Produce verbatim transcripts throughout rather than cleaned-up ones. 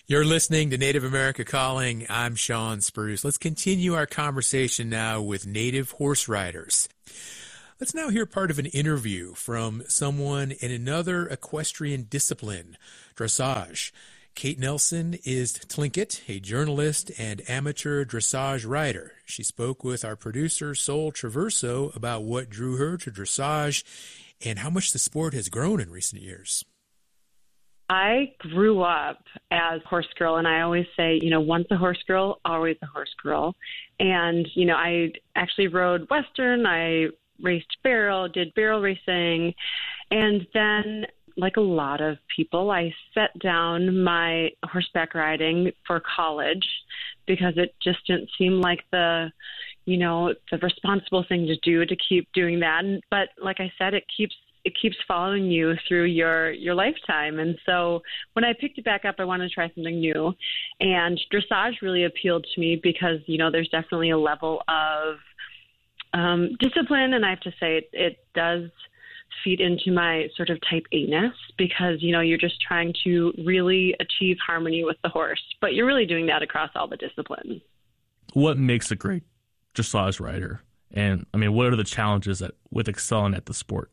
You're listening to Native America Calling. I'm Sean Spruce. Let's continue our conversation now with native horse riders. Let's now hear part of an interview from someone in another equestrian discipline, dressage. Kate Nelson is Tlingit, a journalist and amateur dressage rider. She spoke with our producer, Sol Traverso, about what drew her to dressage and how much the sport has grown in recent years. I grew up as a horse girl, and I always say, you know, once a horse girl, always a horse girl. And, you know, I actually rode Western. I raced barrel, did barrel racing. And then, like a lot of people, I set down my horseback riding for college because it just didn't seem like the, you know, the responsible thing to do to keep doing that. But like I said, it keeps it keeps following you through your, your lifetime. And so when I picked it back up, I wanted to try something new. And dressage really appealed to me because, you know, there's definitely a level of um, discipline. And I have to say it, it does feed into my sort of type A-ness because, you know, you're just trying to really achieve harmony with the horse. But you're really doing that across all the disciplines. What makes a great dressage rider? And, I mean, what are the challenges that, with excelling at the sport?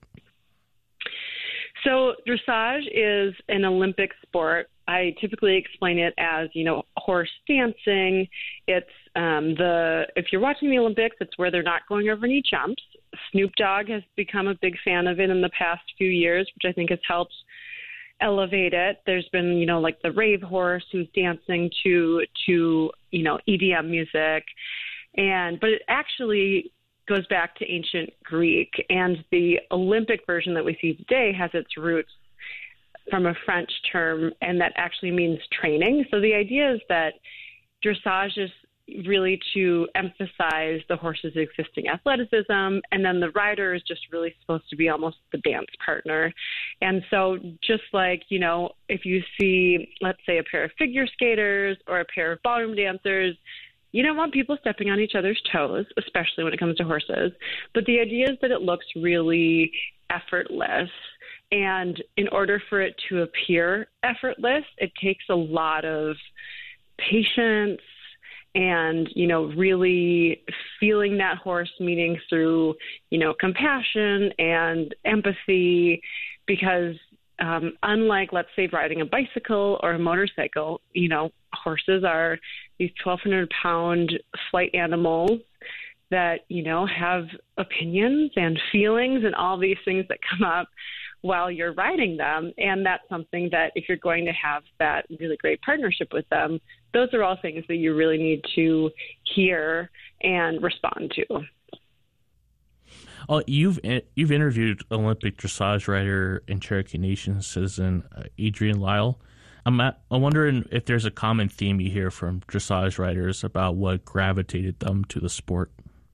So dressage is an Olympic sport. I typically explain it as, you know, horse dancing. It's um, the, if you're watching the Olympics, it's where they're not going over any jumps. Snoop Dogg has become a big fan of it in the past few years, which I think has helped elevate it. There's been, you know, like the rave horse who's dancing to, to, you know, E D M music. And, but it actually goes back to ancient Greek, and the Olympic version that we see today has its roots from a French term, and that actually means training. So the idea is that dressage is really to emphasize the horse's existing athleticism, and then the rider is just really supposed to be almost the dance partner. And so just like, you know, if you see, let's say, a pair of figure skaters or a pair of ballroom dancers, you don't want people stepping on each other's toes, especially when it comes to horses. But the idea is that it looks really effortless. And in order for it to appear effortless, it takes a lot of patience and, you know, really feeling that horse, meaning through, you know, compassion and empathy, because um, unlike, let's say, riding a bicycle or a motorcycle, you know, horses are these twelve hundred pound flight animals that, you know, have opinions and feelings and all these things that come up while you're riding them. And that's something that if you're going to have that really great partnership with them, those are all things that you really need to hear and respond to. Oh, you've you've interviewed Olympic dressage rider and Cherokee Nation citizen uh, Adrienne Lyle. I'm, at, I'm wondering if there's a common theme you hear from dressage riders about what gravitated them to the sport.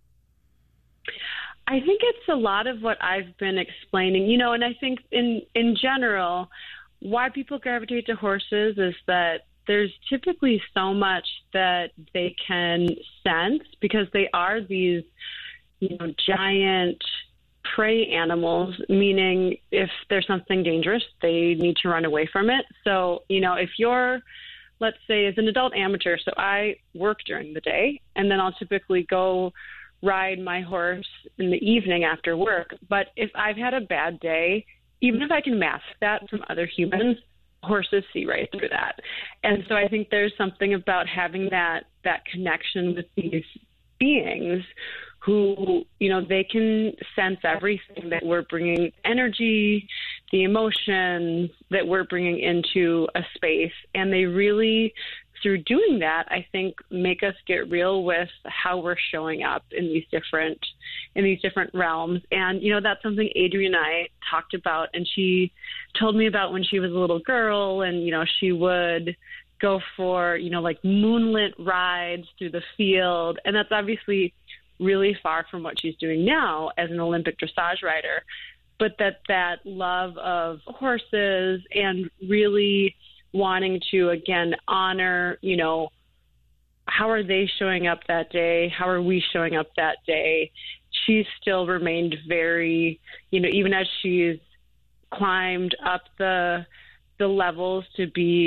I think it's a lot of what I've been explaining, you know, and I think in, in general, why people gravitate to horses is that there's typically so much that they can sense because they are these, you know, giant prey animals, meaning if there's something dangerous, they need to run away from it. So, you know, if you're, let's say, as an adult amateur, so I work during the day, and then I'll typically go ride my horse in the evening after work. But if I've had a bad day, even if I can mask that from other humans, horses see right through that. And so I think there's something about having that that connection with these beings who, you know, they can sense everything that we're bringing, energy, the emotions that we're bringing into a space. And they really, through doing that, I think make us get real with how we're showing up in these different, in these different realms. And, you know, that's something Adrienne and I talked about. And she told me about when she was a little girl and, you know, she would go for, you know, like moonlit rides through the field. And that's obviously really far from what she's doing now as an Olympic dressage rider, but that that love of horses and really wanting to, again, honor, you know, how are they showing up that day? How are we showing up that day? She's still remained very, you know, even as she's climbed up the the levels to be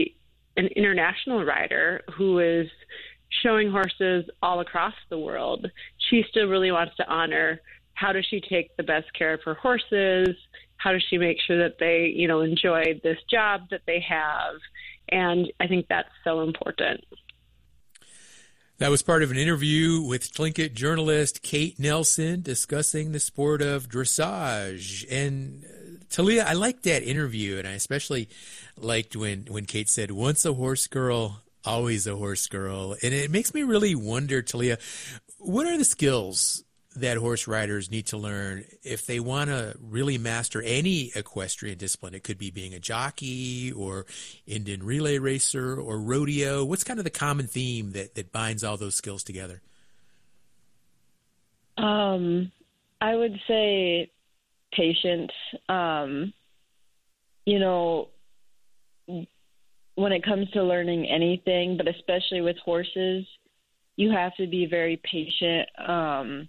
an international rider who is showing horses all across the world. She still really wants to honor how does she take the best care of her horses? How does she make sure that they, you know, enjoy this job that they have? And I think that's so important. That was part of an interview with Tlingit journalist Kate Nelson discussing the sport of dressage. And uh, Talia, I liked that interview, and I especially liked when, when Kate said, once a horse girl, always a horse girl. And it makes me really wonder, Talia, what are the skills that horse riders need to learn if they want to really master any equestrian discipline? It could be being a jockey or Indian relay racer or rodeo. What's kind of the common theme that, that binds all those skills together? Um, I would say patience. Um, you know, when it comes to learning anything, but especially with horses, you have to be very patient. Um,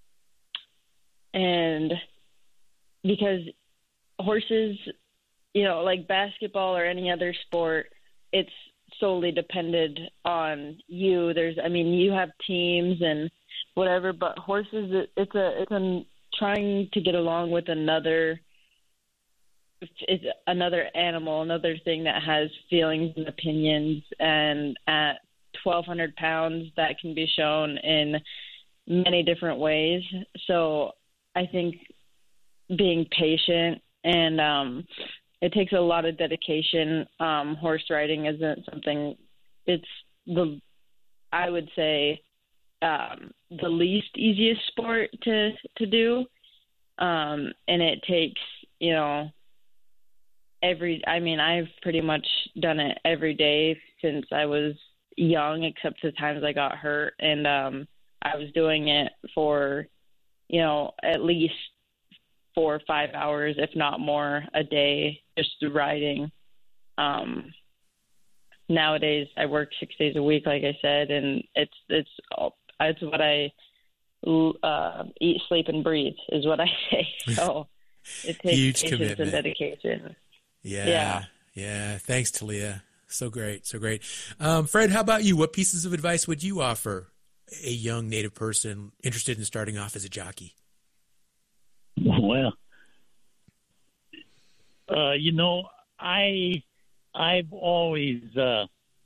And because horses, you know, like basketball or any other sport, it's solely dependent on you. There's, I mean, you have teams and whatever, but horses, it's a, it's a trying to get along with another, it's another animal, another thing that has feelings and opinions. And at twelve hundred pounds, that can be shown in many different ways. So I think being patient and um, it takes a lot of dedication. Um, horse riding isn't something, it's the, I would say, um, the least easiest sport to, to do. Um, and it takes, you know, every, I mean, I've pretty much done it every day since I was young, except the times I got hurt. And um, I was doing it for, you know, at least four or five hours, if not more, a day, just riding. Um, nowadays, I work six days a week, like I said, and it's it's it's what I uh, eat, sleep, and breathe is what I say. So it takes Huge patience commitment. and dedication. Yeah, yeah, yeah. Thanks, Talia. So great, so great. Um, Fred, how about you? What pieces of advice would you offer a young Native person interested in starting off as a jockey? Well, uh, you know, I, I've always, uh,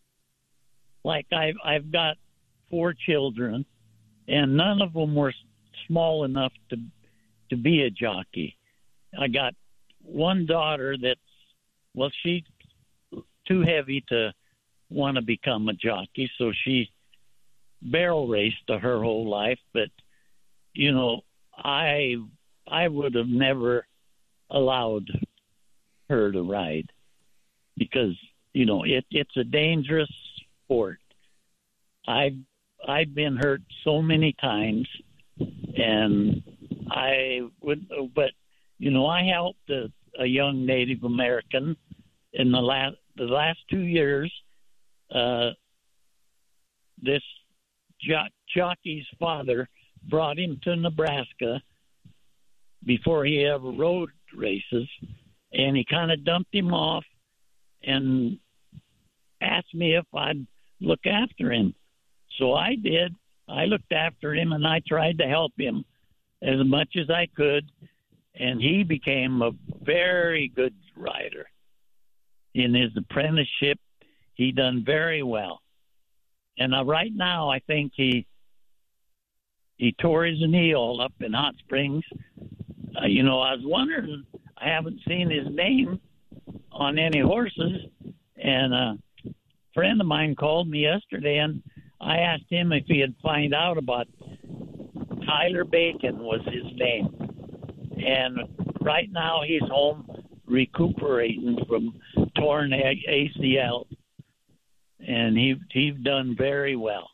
like I've, I've got four children, and none of them were small enough to, to be a jockey. I got one daughter that's, well, she's too heavy to want to become a jockey, so she barrel raced her whole life. But, you know, I I would have never allowed her to ride because, you know, it, it's a dangerous sport. I've, I've been hurt so many times, and I would, but, you know, I helped a, a young Native American in the last, the last two years. Uh, this jo- jockey's father brought him to Nebraska before he ever rode races, and he kind of dumped him off and asked me if I'd look after him. So I did. I looked after him, and I tried to help him as much as I could, and he became a very good rider. In his apprenticeship, he done very well. And uh, right now, I think he he tore his knee all up in Hot Springs. Uh, you know, I was wondering, I haven't seen his name on any horses, and a friend of mine called me yesterday, and I asked him if he had find out about Tyler Bacon was his name. And right now he's home recuperating from torn A C L, and he he's done very well.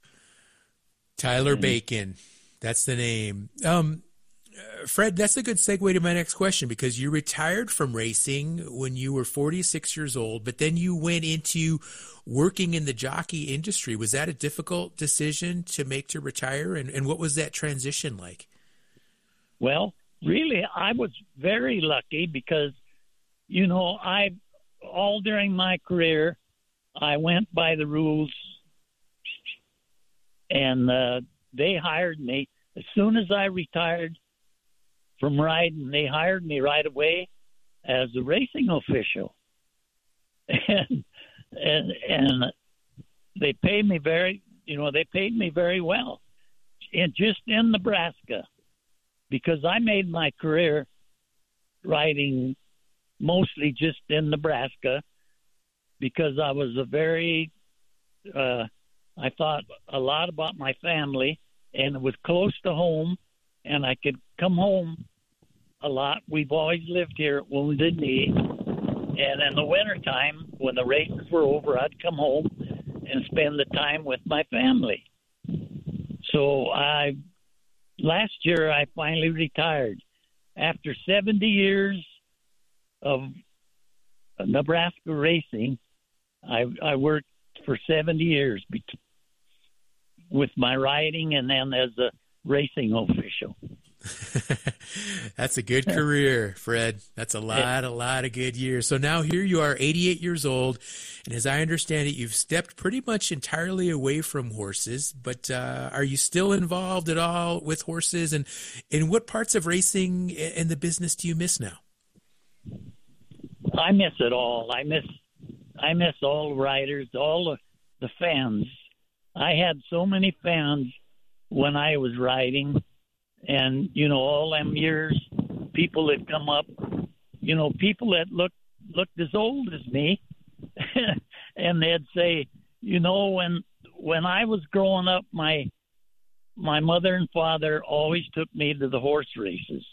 Tyler Bacon, that's the name. Um, uh, Fred, that's a good segue to my next question, because you retired from racing when you were forty-six years old, but then you went into working in the jockey industry. Was that a difficult decision to make to retire, and, and what was that transition like? Well, really, I was very lucky because, you know, I all during my career, I went by the rules, and uh, they hired me. As soon as I retired from riding, they hired me right away as a racing official. And, and, and they paid me very, you know, they paid me very well. And just in Nebraska, because I made my career riding mostly just in Nebraska, because I was a very, uh, I thought a lot about my family, and it was close to home, and I could come home a lot. We've always lived here at Wounded Knee, and in the wintertime, when the races were over, I'd come home and spend the time with my family. So I, last year, I finally retired. After seventy years of Nebraska racing, I, I worked for seventy years be- with my riding and then as a racing official. That's a good career, Fred. That's a lot, a lot of good years. So now here you are, eighty-eight years old, and as I understand it, you've stepped pretty much entirely away from horses, but uh, are you still involved at all with horses? And in what parts of racing and the business do you miss now? I miss it all. I miss I miss all the riders, all the, the fans. I had so many fans when I was riding. And, you know, all them years, people that come up, you know, people that look, looked as old as me, and they'd say, you know, when when I was growing up, my my mother and father always took me to the horse races.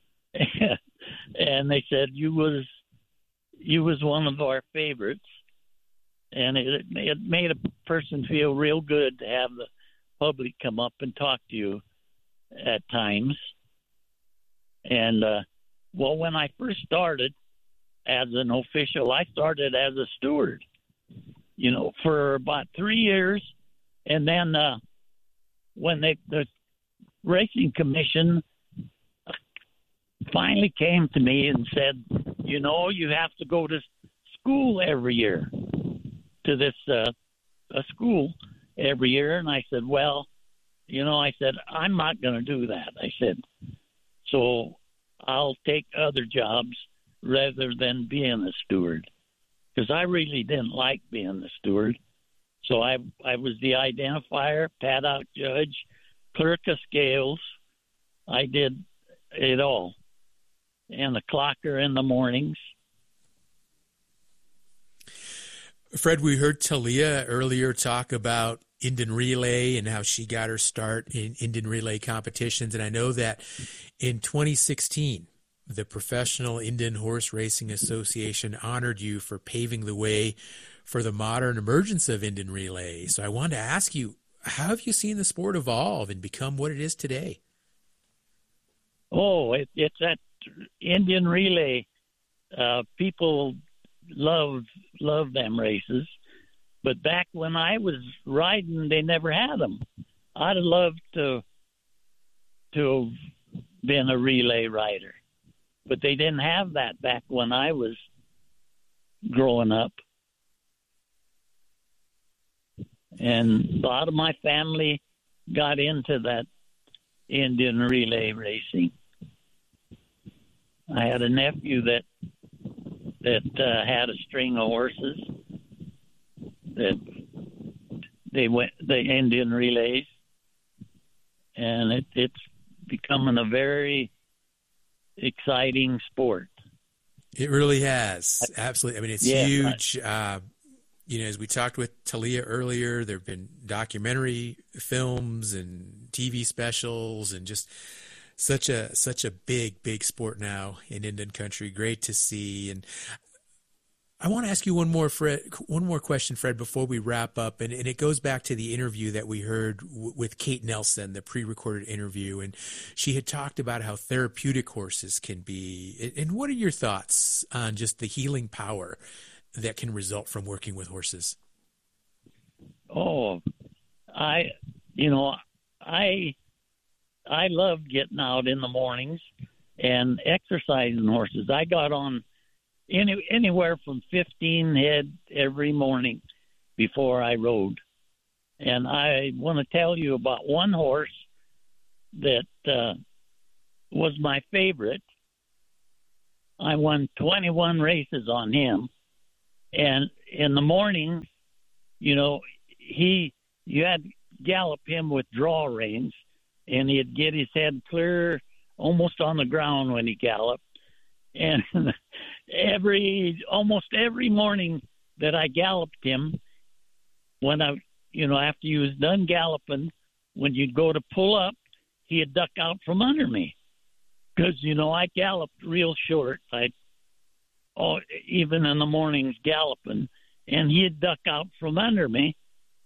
And they said, you was you was one of our favorites. And it, it made a person feel real good to have the public come up and talk to you at times. And uh well, when I first started as an official, I started as a steward, you know, for about three years. And then uh when they, the racing commission finally came to me and said, you know, you have to go to school every year, to this uh a school every year. And I said, well, you know, I said, I'm not going to do that. I said, so I'll take other jobs rather than being a steward, because I really didn't like being the steward. So I I was the identifier, paddock judge, clerk of scales. I did it all. And the clocker in the mornings. Fred, we heard Talia earlier talk about Indian Relay and how she got her start in Indian Relay competitions. And I know that in twenty sixteen, the Professional Indian Horse Racing Association honored you for paving the way for the modern emergence of Indian Relay. So I wanted to ask you, how have you seen the sport evolve and become what it is today? Oh, it, it's that Indian Relay. Uh, people love love them races. But back when I was riding, they never had them. I'd have loved to to have been a relay rider, but they didn't have that back when I was growing up. And a lot of my family got into that Indian relay racing. I had a nephew that that uh, had a string of horses that they went the Indian relays, and it, it's becoming a very exciting sport. It really has. Absolutely. I mean, it's yeah, huge. Uh, you know, as we talked with Talia earlier, there have been documentary films and T V specials, and just such a such a big, big sport now in Indian country. Great to see. And I want to ask you one more, Fred, one more question, Fred, before we wrap up. And, and it goes back to the interview that we heard w- with Kate Nelson, the pre-recorded interview. And she had talked about how therapeutic horses can be. And what are your thoughts on just the healing power that can result from working with horses? Oh, I, you know, I, I love getting out in the mornings and exercising horses. I got on Any, anywhere from fifteen head every morning, before I rode. And I want to tell you about one horse that uh, was my favorite. I won twenty-one races on him. And in the morning, you know, he you had to gallop him with draw reins, and he'd get his head clear almost on the ground when he galloped. And every almost every morning that I galloped him, when I, you know, after he was done galloping, when you'd go to pull up, he'd duck out from under me. Because, you know, I galloped real short. I, oh, even in the mornings galloping, and he'd duck out from under me.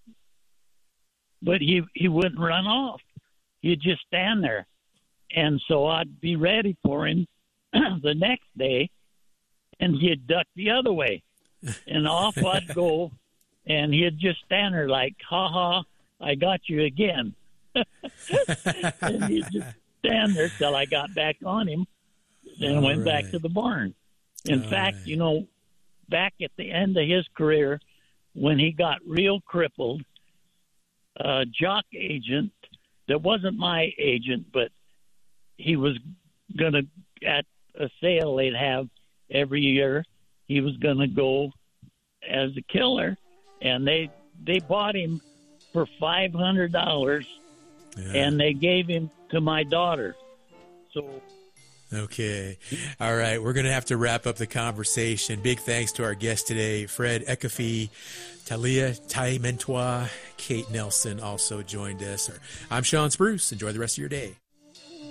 But he, he wouldn't run off. He'd just stand there. And so I'd be ready for him the next day, and he'd duck the other way. And off I'd go, and he'd just stand there like, ha ha, I got you again. And he'd just stand there till I got back on him and All went right. back to the barn. In All fact, right. you know, back at the end of his career, when he got real crippled, a jock agent that wasn't my agent, but he was going to, at a sale they'd have every year, he was going to go as a killer, and they they bought him for five hundred dollars, Yeah. and they gave him to my daughter. So Okay. All right. We're going to have to wrap up the conversation. Big thanks to our guest today, Fred Ekafe. Talia Tai Mentois, Kate Nelson also joined us. I'm Sean Spruce. Enjoy the rest of your day.